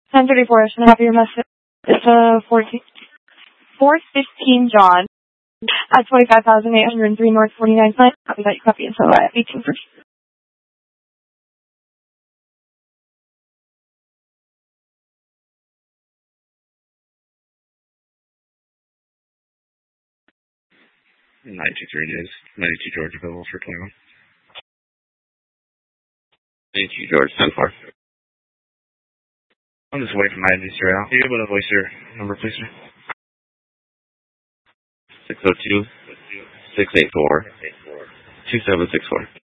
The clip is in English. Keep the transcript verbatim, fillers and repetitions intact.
ten thirty-four, I should have your message. It's uh, four fifteen John at twenty-five thousand eight hundred three North forty-ninth Line. Copy that, you copy, and so I have eighteen for ninety-two three days. ninety-two George available for twenty-one. ninety-two George, ten four. I'm just waiting for my agency right now. Are you able to voice your number, please, sir? six oh two, six eight four, two seven six four.